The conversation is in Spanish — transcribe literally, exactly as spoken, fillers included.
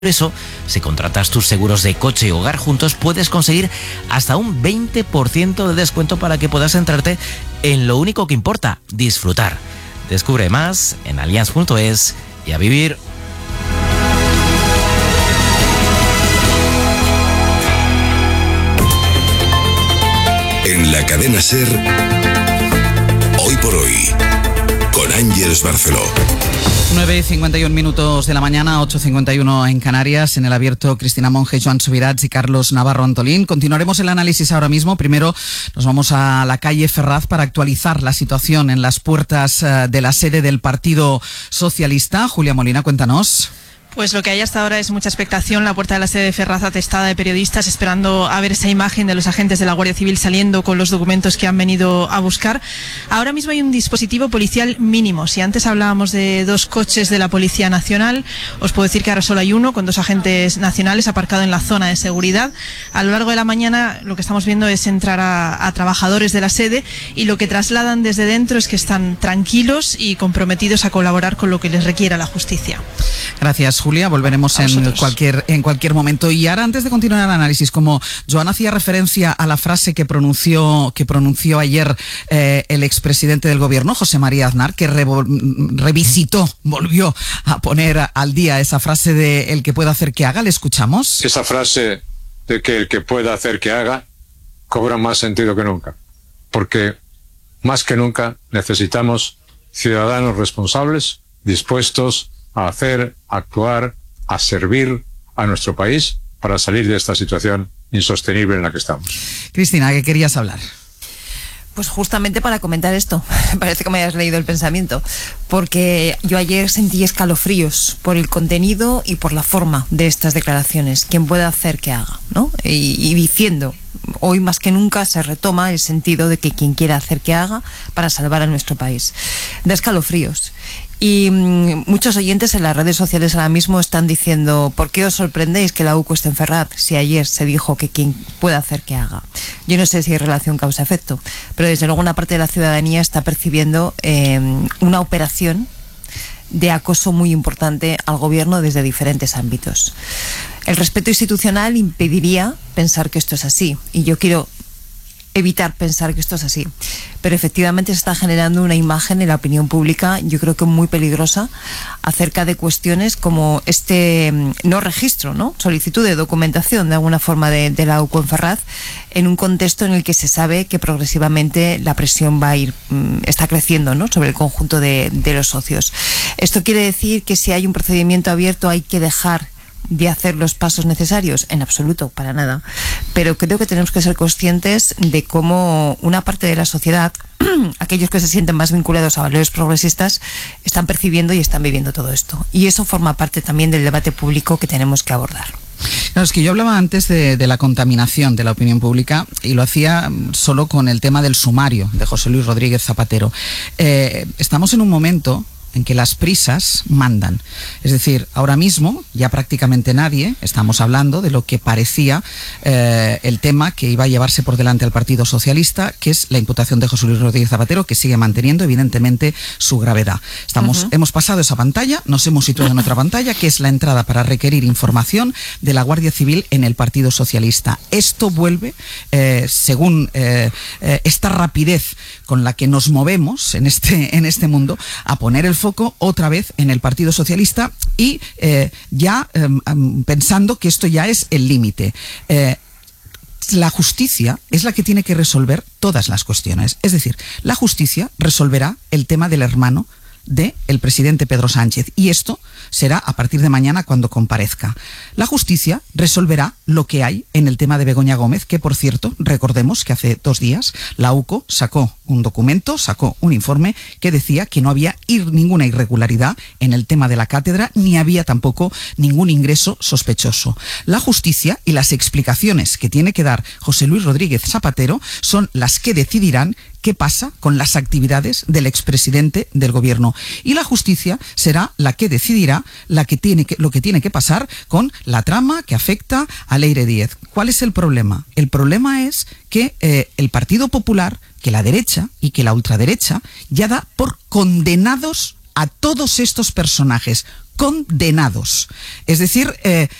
Por eso, si contratas tus seguros de coche y hogar juntos, puedes conseguir hasta un veinte por ciento de descuento para que puedas centrarte en lo único que importa, disfrutar. Descubre más en allianz punto es y a vivir. En la cadena SER, hoy por hoy, con Ángeles Barceló. nueve y cincuenta y un minutos de la mañana, ocho y cincuenta y uno en Canarias. En el abierto, Cristina Monge, Joan Subirats y Carlos Navarro Antolín. Continuaremos el análisis ahora mismo. Primero nos vamos a la calle Ferraz para actualizar la situación en las puertas de la sede del Partido Socialista. Julia Molina, cuéntanos. Pues lo que hay hasta ahora es mucha expectación. La puerta de la sede de Ferraz atestada de periodistas esperando a ver esa imagen de los agentes de la Guardia Civil saliendo con los documentos que han venido a buscar. Ahora mismo hay un dispositivo policial mínimo. Si antes hablábamos de dos coches de la Policía Nacional, os puedo decir que ahora solo hay uno con dos agentes nacionales aparcado en la zona de seguridad. A lo largo de la mañana lo que estamos viendo es entrar a, a trabajadores de la sede y lo que trasladan desde dentro es que están tranquilos y comprometidos a colaborar con lo que les requiera la justicia. Gracias, Julia, volveremos en cualquier, en cualquier momento. Y ahora, antes de continuar el análisis, como Joan hacía referencia a la frase que pronunció, que pronunció ayer eh, el expresidente del gobierno, José María Aznar, que re, revisitó, volvió a poner al día esa frase de el que pueda hacer que haga, ¿le escuchamos? Esa frase de que el que pueda hacer que haga cobra más sentido que nunca, porque más que nunca necesitamos ciudadanos responsables, dispuestos a hacer, a actuar, a servir a nuestro país para salir de esta situación insostenible en la que estamos. Cristina, ¿qué querías hablar? Pues justamente para comentar esto, parece que me hayas leído el pensamiento, porque yo ayer sentí escalofríos por el contenido y por la forma de estas declaraciones. Quien pueda hacer que haga, ¿no? Y, y diciendo, hoy más que nunca se retoma el sentido de que quien quiera hacer que haga para salvar a nuestro país. Da escalofríos. Y mmm, muchos oyentes en las redes sociales ahora mismo están diciendo, ¿por qué os sorprendéis que la U C O esté en Ferraz si ayer se dijo que quien pueda hacer que haga? Yo no sé si hay relación causa-efecto, pero desde luego una parte de la ciudadanía está percibiendo eh, una operación de acoso muy importante al gobierno desde diferentes ámbitos. El respeto institucional impediría pensar que esto es así, y yo quiero evitar pensar que esto es así, pero efectivamente se está generando una imagen en la opinión pública, yo creo que muy peligrosa, acerca de cuestiones como este no registro, ¿no? Solicitud de documentación de alguna forma de, de la U C O en Ferraz, en un contexto en el que se sabe que progresivamente la presión va a ir, está creciendo, ¿no? Sobre el conjunto de, de los socios. Esto quiere decir que si hay un procedimiento abierto hay que dejar de hacer los pasos necesarios, en absoluto, para nada, pero creo que tenemos que ser conscientes de cómo una parte de la sociedad, aquellos que se sienten más vinculados a valores progresistas, están percibiendo y están viviendo todo esto, y eso forma parte también del debate público que tenemos que abordar. Claro, es que yo hablaba antes de, de la contaminación de la opinión pública y lo hacía solo con el tema del sumario de José Luis Rodríguez Zapatero. Eh, estamos en un momento en que las prisas mandan. Es decir, ahora mismo ya prácticamente nadie, estamos hablando de lo que parecía eh, el tema que iba a llevarse por delante al Partido Socialista, que es la imputación de José Luis Rodríguez Zapatero, que sigue manteniendo evidentemente su gravedad. Estamos, uh-huh. Hemos pasado esa pantalla, nos hemos situado en otra pantalla, que es la entrada para requerir información de la Guardia Civil en el Partido Socialista. Esto vuelve, eh, según eh, eh, esta rapidez con la que nos movemos en este, en este mundo, a poner el foco otra vez en el Partido Socialista y eh, ya eh, pensando que esto ya es el límite. Eh, la justicia es la que tiene que resolver todas las cuestiones. Es decir, la justicia resolverá el tema del hermano del presidente Pedro Sánchez, y esto será a partir de mañana cuando comparezca. La justicia resolverá lo que hay en el tema de Begoña Gómez, que por cierto, recordemos que hace dos días la U C O sacó un documento, sacó un informe que decía que no había ir, ninguna irregularidad en el tema de la cátedra, ni había tampoco ningún ingreso sospechoso. La justicia y las explicaciones que tiene que dar José Luis Rodríguez Zapatero son las que decidirán qué pasa con las actividades del expresidente del gobierno. Y la justicia será la que decidirá la que tiene que, lo que tiene que pasar con la trama que afecta a Leire Díez. ¿Cuál es el problema? El problema es que eh, el Partido Popular, que la derecha y que la ultraderecha ya da por condenados a a todos estos personajes condenados. Es decir, eh,